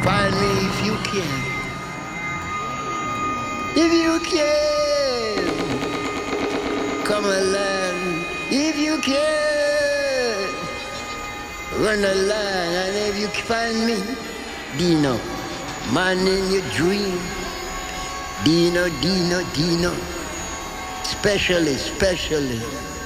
Find me if you can. If you can, come along. If you can, run along. And if you find me, Dino, man in your dream. Dino, Dino, Dino. Specially, specially.